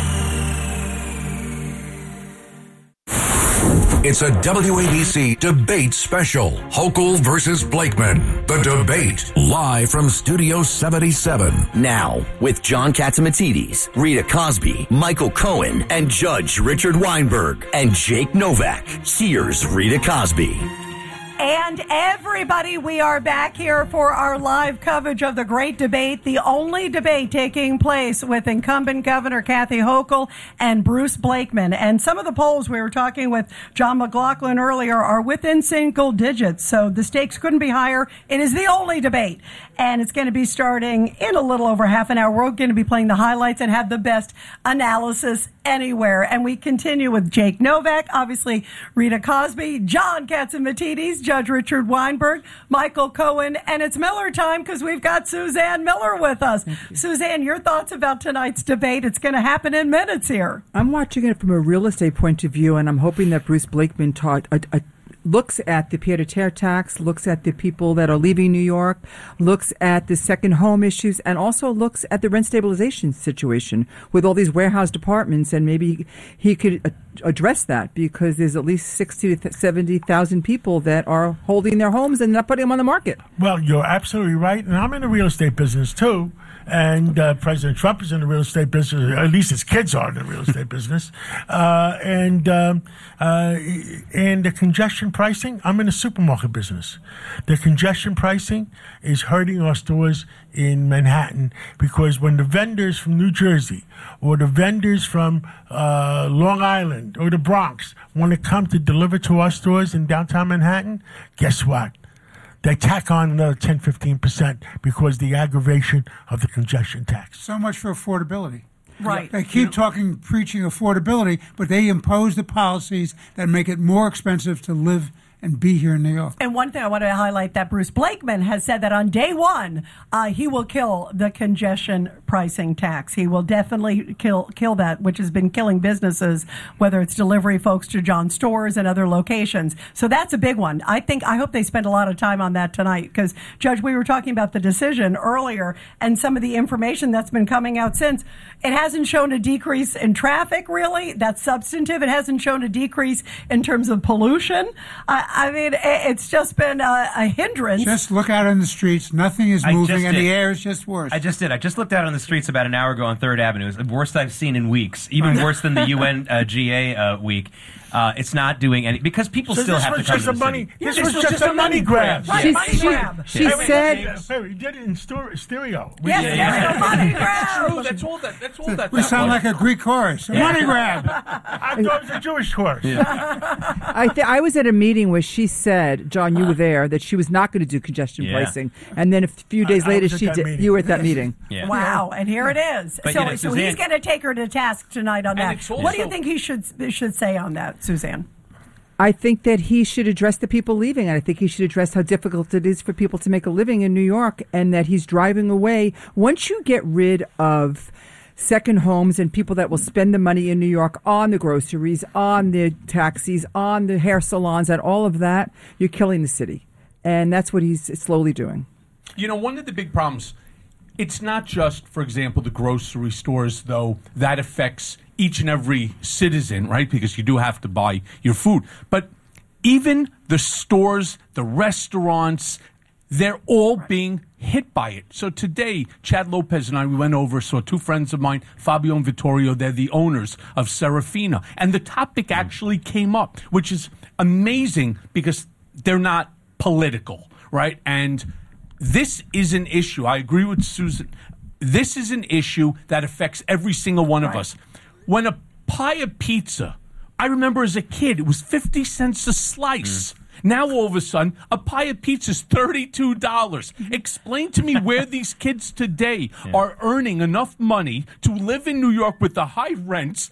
It's a WABC debate special. Hochul versus Blakeman. The debate live from Studio 77.
Now, with John Catsimatidis, Rita Cosby, Michael Cohen, and Judge Richard Weinberg, and Jake Novak. Here's Rita Cosby.
And everybody, we are back here for our live coverage of the great debate, the only debate taking place with incumbent Governor Kathy Hochul and Bruce Blakeman. And some of the polls, we were talking with John McLaughlin earlier, are within single digits. So the stakes couldn't be higher. It is the only debate. And it's going to be starting in a little over half an hour. We're going to be playing the highlights and have the best analysis anywhere. And we continue with Jake Novak, obviously Rita Cosby, John Catsimatidis, Judge Richard Weinberg, Michael Cohen, and it's Miller time because we've got Suzanne Miller with us. Suzanne, your thoughts about tonight's debate? It's going to happen in minutes here.
I'm watching it from a real estate point of view, and I'm hoping that Bruce Blakeman looks at the pied-à-terre tax, looks at the people that are leaving New York, looks at the second home issues, and also looks at the rent stabilization situation with all these warehouse departments, and maybe he could address that because there's at least 60 to 70,000 people that are holding their homes and not putting them on the market.
Well, you're absolutely right, and I'm in the real estate business too. And President Trump is in the real estate business. At least his kids are in the real estate business. And the congestion pricing, I'm in the supermarket business. The congestion pricing is hurting our stores in Manhattan because when the vendors from New Jersey or the vendors from Long Island or the Bronx want to come to deliver to our stores in downtown Manhattan, guess what? They tack on another 10, 15% because the aggravation of the congestion tax.
So much for affordability.
Right.
They keep preaching affordability, but they impose the policies that make it more expensive to live and be here in New York.
And one thing I want to highlight that Bruce Blakeman has said that on day one, he will kill the congestion pricing tax. He will definitely kill that, which has been killing businesses, whether it's delivery folks to John stores and other locations. So that's a big one. I hope they spend a lot of time on that tonight because, Judge, we were talking about the decision earlier and some of the information that's been coming out since. It hasn't shown a decrease in traffic, really. That's substantive. It hasn't shown a decrease in terms of pollution. I mean, it's just been a hindrance.
Just look out on the streets. Nothing is moving, and the air is just worse.
I just looked out on the streets about an hour ago on 3rd Avenue. It was the worst I've seen in weeks, even worse than the UNGA week. It's not doing any because people still have to come to the city.
This was just a money grab.
Right, money grab.
She said,
"We did it in stereo."
Yes, money grab.
That's all that.
We sound like a Greek chorus. A money grab.
I thought it was a Jewish chorus.
I was at a meeting where she said, John, you were there, that she was not going to do congestion pricing, and then a few days later she did. You were at that meeting.
Yeah. Wow, and here it is.
But,
so
Suzanne,
he's going to take her to task tonight on that. What do you think he should say on that, Suzanne?
I think that he should address the people leaving, and I think he should address how difficult it is for people to make a living in New York, and that he's driving away. Once you get rid of second homes and people that will spend the money in New York on the groceries, on the taxis, on the hair salons, and all of that, you're killing the city. And that's what he's slowly doing.
You know, one of the big problems, it's not just, for example, the grocery stores, though, that affects each and every citizen, right? Because you do have to buy your food. But even the stores, the restaurants, they're all being hit by it. So today, Chad Lopez and I, we went over, saw two friends of mine, Fabio and Vittorio. They're the owners of Serafina. And the topic actually came up, which is amazing because they're not political, right? And this is an issue. I agree with Susan. This is an issue that affects every single one of us. When a pie of pizza, I remember as a kid, it was 50 cents a slice. Now, all of a sudden, a pie of pizza is $32. Explain to me where these kids today are earning enough money to live in New York with the high rents,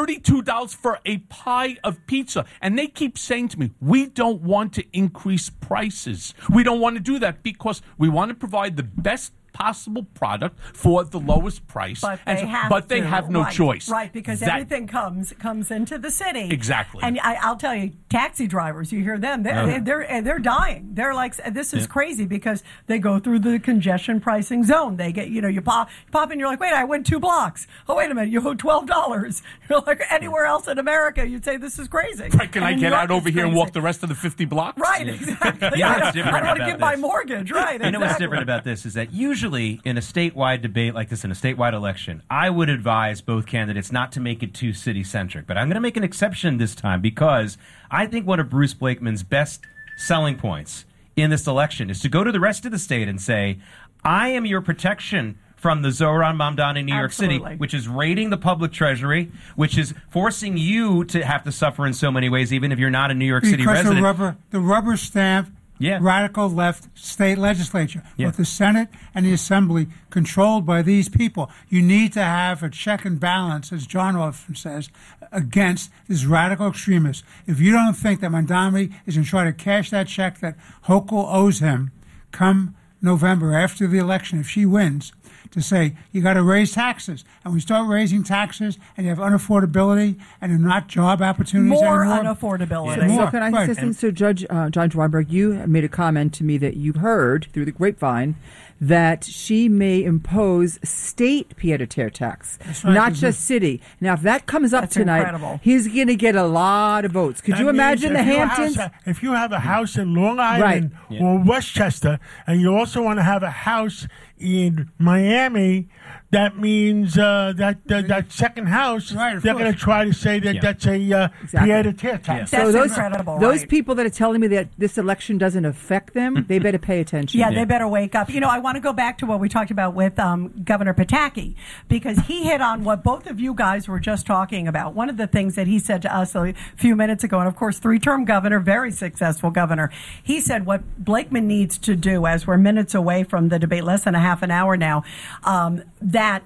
$32 for a pie of pizza. And they keep saying to me, we don't want to increase prices. We don't want to do that because we want to provide the best possible product for the lowest price,
but they
have no choice.
Right, because everything comes into the city.
Exactly.
And I'll tell you, taxi drivers, you hear them, they're dying. They're like, this is crazy because they go through the congestion pricing zone. They get, you pop in, you're like, wait, I went 2 blocks. Oh, wait a minute, you owe $12. You're like, anywhere else in America, you'd say this is crazy.
Right, can I get out over here and walk the rest of the 50 blocks?
Right, exactly.
You know what's different
I don't want to
about
give my
this?
mortgage. Right,
You know what's different about this is that usually in a statewide debate like this, in a statewide election, I would advise both candidates not to make it too city-centric. But I'm going to make an exception this time because I think one of Bruce Blakeman's best selling points in this election is to go to the rest of the state and say, I am your protection from the Zohran Mamdani in New York City, which is raiding the public treasury, which is forcing you to have to suffer in so many ways, even if you're not a New York City resident.
Because the rubber stamp radical left state legislature, with the Senate and the Assembly controlled by these people. You need to have a check and balance, as John often says, against these radical extremists. If you don't think that Mamdani is going to try to cash that check that Hochul owes him come November after the election, if she wins, to say you got to raise taxes, and we start raising taxes, and you have unaffordability, and they're not job opportunities
more
anymore.
Unaffordability.
So can I say something? So Judge John Weinberg, you made a comment to me that you heard through the grapevine that she may impose state pied-à-terre tax, not just city. Now, if that comes up tonight, he's going to get a lot of votes. Could you imagine the Hamptons?
If you have a house in Long Island or Westchester, and you also want to have a house in Miami, that means that second house, they're going to try to say that that's a pied-à-terre tax.
So
That's incredible.
those people that are telling me that this election doesn't affect them, they better pay attention.
Yeah, they better wake up. I want to go back to what we talked about with Governor Pataki, because he hit on what both of you guys were just talking about. One of the things that he said to us a few minutes ago, and of course, 3-term governor, very successful governor, he said what Blakeman needs to do, as we're minutes away from the debate, less than a half an hour now, that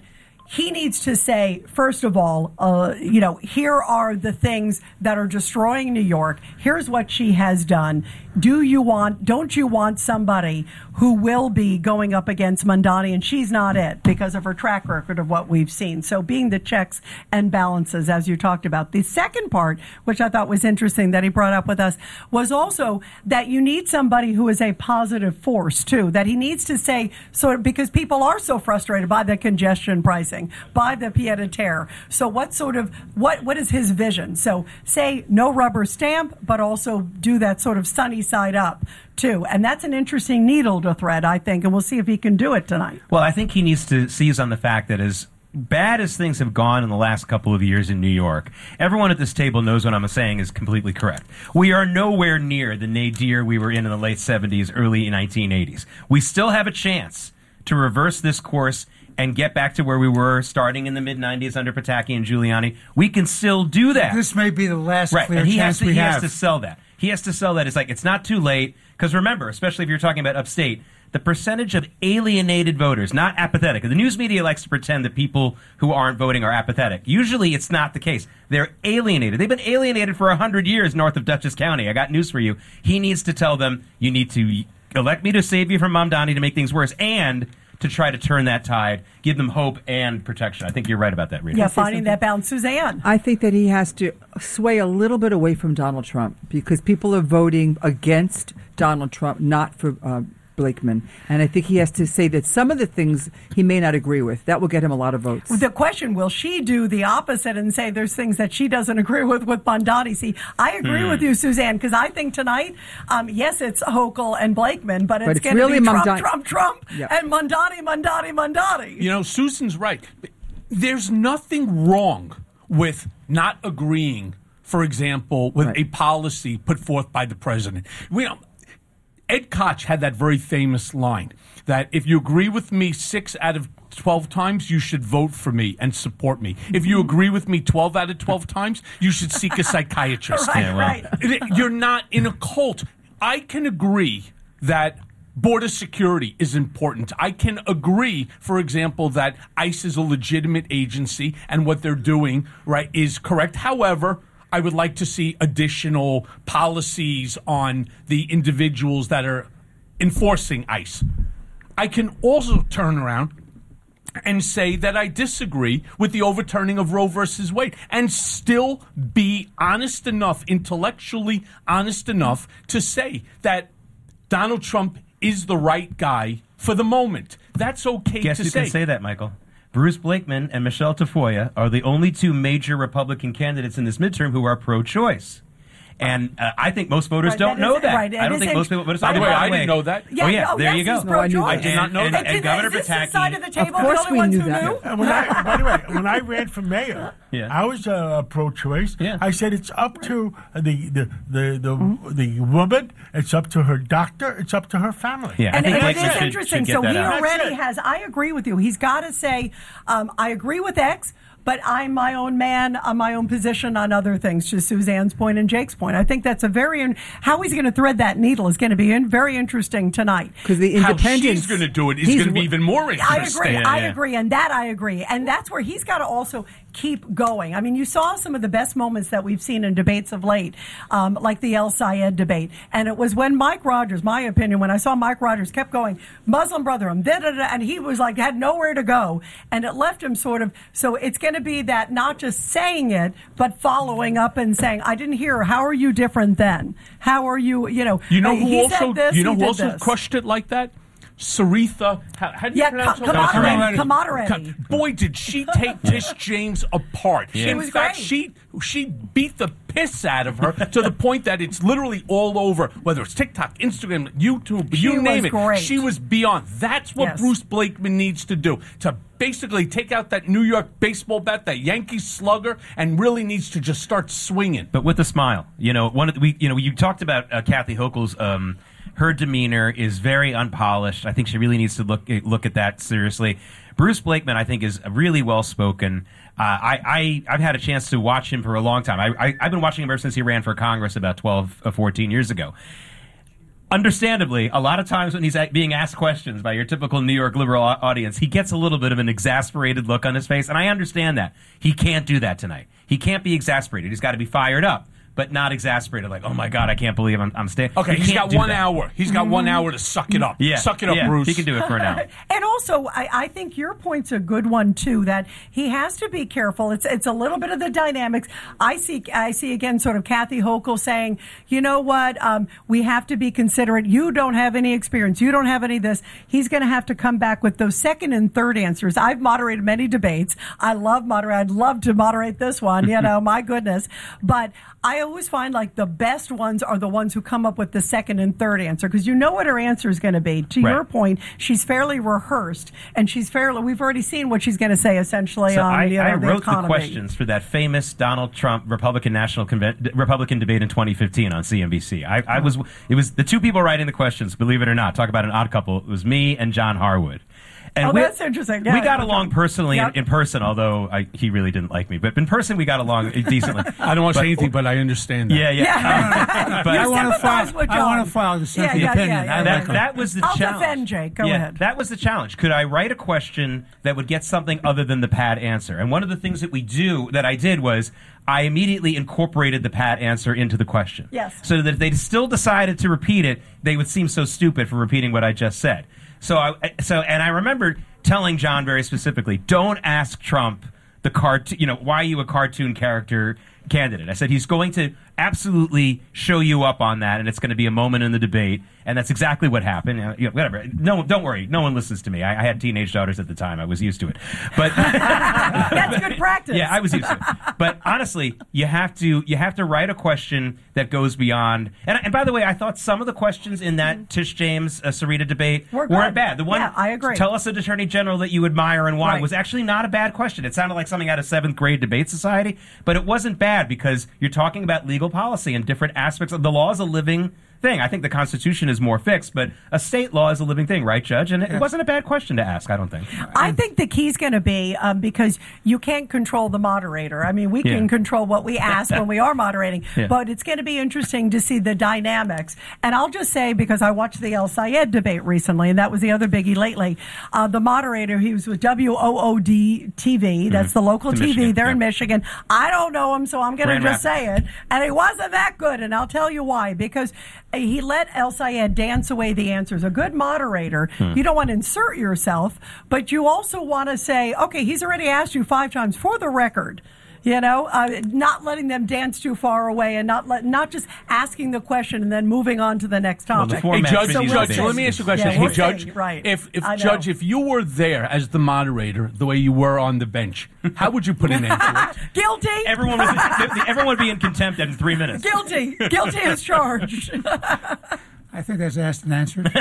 he needs to say, first of all, here are the things that are destroying New York. Here's what she has done. Don't you want somebody who will be going up against Mamdani? And she's not it because of her track record of what we've seen. So being the checks and balances, as you talked about. The second part, which I thought was interesting that he brought up with us, was also that you need somebody who is a positive force, too, that he needs to say, because people are so frustrated by the congestion pricing, by the pied-à-terre. So what is his vision? So say no rubber stamp, but also do that sort of sunny side up too. And that's an interesting needle to thread, I think, and we'll see if he can do it tonight.
Well, I think he needs to seize on the fact that as bad as things have gone in the last couple of years in New York, everyone at this table knows what I'm saying is completely correct. We are nowhere near the nadir we were in the late 70s, early 1980s. We still have a chance to reverse this course and get back to where we were starting in the mid-90s under Pataki and Giuliani. We can still do that.
This may be the last clear
and
chance we have.
He has to sell that. He has to sell that. It's like, it's not too late. Because remember, especially if you're talking about upstate, the percentage of alienated voters, not apathetic. The news media likes to pretend that people who aren't voting are apathetic. Usually it's not the case. They're alienated. They've been alienated for 100 years north of Dutchess County. I got news for you. He needs to tell them, you need to elect me to save you from Mamdani to make things worse, and to try to turn that tide, give them hope and protection. I think you're right about that, Rita.
Yeah, finding that balance. Suzanne.
I think that he has to sway a little bit away from Donald Trump because people are voting against Donald Trump, not for Blakeman. And I think he has to say that some of the things he may not agree with. That will get him a lot of votes.
The question, will she do the opposite and say there's things that she doesn't agree with Mamdani? See, I agree with you, Suzanne, because I think tonight, yes, it's Hochul and Blakeman, but it's going to
really
be Trump,
yep.
and Mamdani.
You know, Susan's right. There's nothing wrong with not agreeing, for example, with a policy put forth by the president. Ed Koch had that very famous line that if you agree with me 6 out of 12 times, you should vote for me and support me. If you agree with me 12 out of 12 times, you should seek a psychiatrist.
Right.
You're not in a cult. I can agree that border security is important. I can agree, for example, that ICE is a legitimate agency and what they're doing, is correct. However, I would like to see additional policies on the individuals that are enforcing ICE. I can also turn around and say that I disagree with the overturning of Roe versus Wade and still be honest enough, intellectually honest enough, to say that Donald Trump is the right guy for the moment. That's okay
Guess
to
who
say.
can say that, Michael? Bruce Blakeman and Michelle Tafoya are the only two major Republican candidates in this midterm who are pro-choice. And I think most voters don't know that.
Right,
I don't think most voters.
By the way, I didn't know that.
Yeah,
there you go.
No, I knew
I did not know that. And Governor
Is this the side of the
Pataki.
table the only ones who knew?
By the way, when I ran for mayor, I was pro-choice.
Yeah.
I said it's up to the woman. It's up to her doctor. It's up to her family.
Yeah,
And
I think
it
Blakeman
is
should
interesting.
get
So
that
he
out.
already has. I agree with you. He's got to say, I agree with X, but I'm my own man, on my own position on other things, to Suzanne's point and Jake's point. I think that's how he's going to thread that needle is going to be very interesting tonight.
Because the
How
independents...
she's going to do it is going to be even more interesting.
I agree, and that I agree. And that's where he's got to also keep going. I mean, you saw some of the best moments that we've seen in debates of late, like the El Sayed debate. And it was when Mike Rogers, my opinion, when I saw Mike Rogers kept going, Muslim Brotherhood, and he was like, had nowhere to go. And it left him sort of, so it's going to be that not just saying it, but following up and saying, I didn't hear, how are you different then? How are you,
You know who also crushed it like that? Saritha, how do you pronounce her name?
Kamataredi.
Boy, did she take Tish James apart.
She
In
was
fact,
great.
she beat the piss out of her to the point that it's literally all over, whether it's TikTok, Instagram, YouTube,
She
you name
was
it.
great.
She was beyond. That's what
Yes.
Bruce Blakeman needs to do, to basically take out that New York baseball bat, that Yankee slugger, and really needs to just start swinging.
But with a smile. You talked about Kathy Hochul's her demeanor is very unpolished. I think she really needs to look at that seriously. Bruce Blakeman, I think, is really well spoken. I've had a chance to watch him for a long time. I've been watching him ever since he ran for Congress about 12 or 14 years ago. understandably, a lot of times when he's being asked questions by your typical New York liberal audience, he gets a little bit of an exasperated look on his face, and I understand that. He can't do that tonight. He can't be exasperated. He's got to be fired up, but not exasperated, like, oh my God, I can't believe I'm staying.
Okay, he's got 1 hour. He's got 1 hour to suck it up.
Yeah.
Suck it up, Bruce.
He can do it for an hour.
And also, I think your point's a good one too. That he has to be careful. It's a little bit of the dynamics. I see again, sort of Kathy Hochul saying, you know what, we have to be considerate. You don't have any experience. You don't have any of this. He's going to have to come back with those second and third answers. I've moderated many debates. I love moderate. I'd love to moderate this one. You know, my goodness. But I always find like the best ones are the ones who come up with the second and third answer, because you know what her answer is going to be. To your point, she's fairly rehearsed, and we've already seen what she's going to say essentially on
I
the
wrote
economy.
the questions for that famous Donald Trump Republican Republican debate in 2015 on CNBC. It was the two people writing the questions, believe it or not. Talk about an odd couple. It was me and John Harwood. And
that's interesting. Yeah,
we got along personally in person, although he really didn't like me. But in person, we got along decently.
I don't want to say anything, but I understand that.
Yeah.
But I want to file the second opinion.
That was the challenge.
I'll defend Jake. Go ahead.
That was the challenge. Could I write a question that would get something other than the pat answer? And one of the things that I did was I immediately incorporated the pat answer into the question.
Yes.
So that if they still decided to repeat it, they would seem so stupid for repeating what I just said. And I remember telling John very specifically, don't ask Trump why are you a cartoon character candidate? I said he's going to absolutely show you up on that, and it's going to be a moment in the debate, and that's exactly what happened. Whatever. No, don't worry. No one listens to me. I had teenage daughters at the time. I was used to it. But
that's good practice.
Yeah, I was used to it. But honestly, you have to write a question that goes beyond. And by the way, I thought some of the questions in that Tish James Sarita debate weren't bad. The one,
I agree.
Tell us an attorney general that you admire and why was actually not a bad question. It sounded like something out of 7th grade debate society, but it wasn't bad because you're talking about legal policy and different aspects of the law is a living thing. I think the Constitution is more fixed, but a state law is a living thing, right, Judge? And it wasn't a bad question to ask, I don't think.
I think the key's going to be, because you can't control the moderator. I mean, we can control what we ask when we are moderating, but it's going to be interesting to see the dynamics. And I'll just say, because I watched the El Sayed debate recently, and that was the other biggie lately, the moderator, he was with WOOD TV, that's the local TV there in Michigan. I don't know him, so I'm going to just say it. And he wasn't that good, and I'll tell you why. Because he let El Sayed dance away the answers. A good moderator, you don't want to insert yourself, but you also want to say, okay, he's already asked you 5 times for the record. You know, not letting them dance too far away and not just asking the question and then moving on to the next topic.
Hey, Judge, let me ask you a question. Hey, Judge, if you were there as the moderator, the way you were on the bench, how would you put an end to it?
Guilty.
Everyone would be in contempt in 3 minutes.
Guilty as charged.
I think that's asked and answered.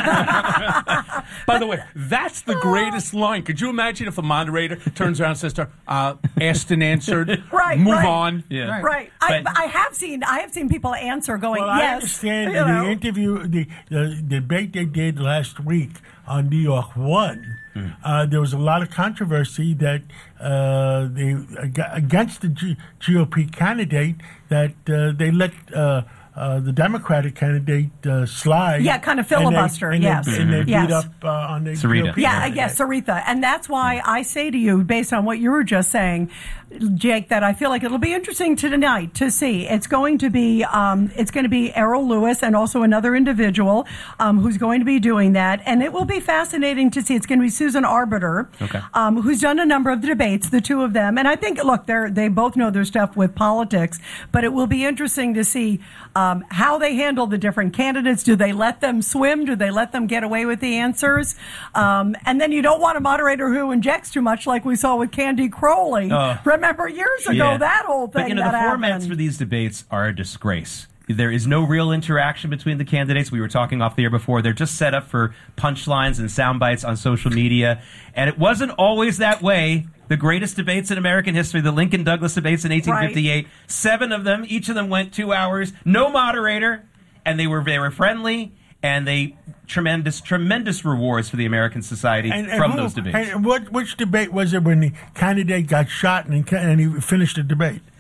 By the way, that's the greatest line. Could you imagine if a moderator turns around and says to her, asked and answered, move on?
Yeah.
Right. I have seen people answer going, yes.
I understand the interview, the debate they did last week on New York 1. There was a lot of controversy that against the GOP candidate that they let the Democratic candidate slide.
Yeah, kind of filibuster,
and they beat up on the
Sarita.
GOP
Sarita. And that's why I say to you, based on what you were just saying, Jake, that I feel like it'll be interesting tonight to see. It's going to be Errol Lewis and also another individual who's going to be doing that. And it will be fascinating to see. It's going to be Susan Arbiter, who's done a number of the debates, the two of them. And I think, look, they both know their stuff with politics, but it will be interesting to see how they handle the different candidates. Do they let them swim? Do they let them get away with the answers? And then you don't want a moderator who injects too much, like we saw with Candy Crowley. Remember years ago, that whole thing.
But, the formats for these debates are a disgrace. There is no real interaction between the candidates. We were talking off the air before. They're just set up for punchlines and sound bites on social media. And it wasn't always that way. The greatest debates in American history, the Lincoln-Douglas debates in 1858, 7 of them, each of them went 2 hours, no moderator, and they were friendly, and they tremendous rewards for the American society from those debates.
And which debate was it when the candidate got shot and he finished the debate?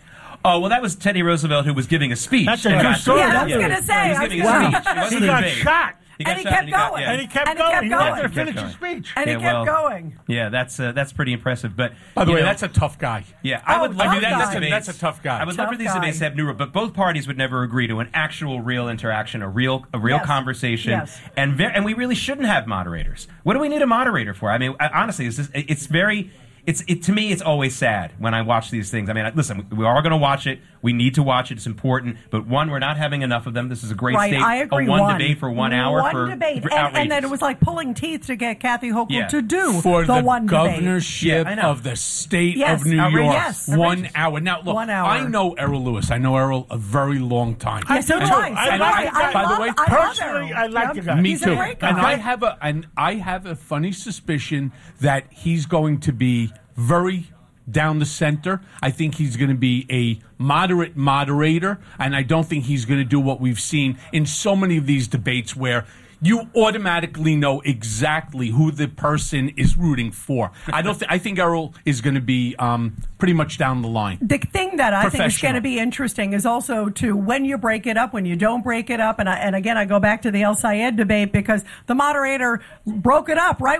Oh, well, that was Teddy Roosevelt who was giving a speech.
That's a true story.
Yeah, I was going to say.
He was giving a speech. It wasn't
He
a
got
debate.
shot.
And he kept going.
And he kept going. He wanted to finish his speech.
And he kept going.
Yeah, that's pretty impressive. But
by the way, that's a tough guy.
Yeah, I would love
that's a tough guy.
I would love for these debates to have new, but both parties would never agree to an actual real interaction, a real conversation, and we really shouldn't have moderators. What do we need a moderator for? I mean, honestly, to me, it's always sad when I watch these things. I mean, listen, we are going to watch it. We need to watch it. It's important. But one, we're not having enough of them. This is a great state.
I agree.
One debate for 1 hour.
One debate. And then it was like pulling teeth to get Kathy Hochul to do
for the
one
governorship
debate.
of the state of New York.
Yes.
1 hour. Now, look,
1 hour.
I know Errol Lewis. I know Errol a very long time.
Yes, so do I.
By the way,
personally, I like the guy.
Me
He's
too.
a great guy.
And I have a funny suspicion that he's going to be very down the center. I think he's going to be a moderate moderator, and I don't think he's going to do what we've seen in so many of these debates where you automatically know exactly who the person is rooting for. I think Errol is going to be pretty much down the line.
The thing that I think is going to be interesting is also to when you break it up, when you don't break it up, and again I go back to the El Sayed debate because the moderator broke it up right